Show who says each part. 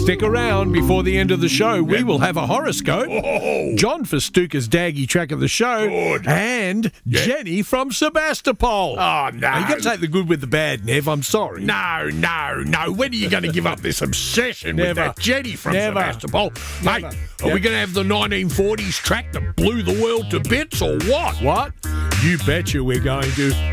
Speaker 1: Stick around before the end of the show. We will have a horoscope.
Speaker 2: Oh.
Speaker 1: John for Stuka's Daggy track of the show.
Speaker 2: Good.
Speaker 1: And Jenny from Sebastopol.
Speaker 2: Oh, no.
Speaker 1: Now, you got to take the good with the bad, Nev. I'm sorry.
Speaker 2: No. When are you going to give up this obsession with
Speaker 1: Never.
Speaker 2: that Jenny from
Speaker 1: Never.
Speaker 2: Sebastopol?
Speaker 1: Never.
Speaker 2: Mate, are we going to have the 1940s track that blew the world to bits or what?
Speaker 1: What? You betcha we're going to.